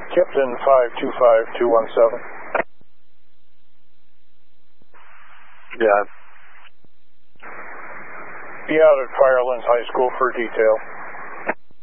Kipton 525217. Yeah. Be out at Firelands High School for detail.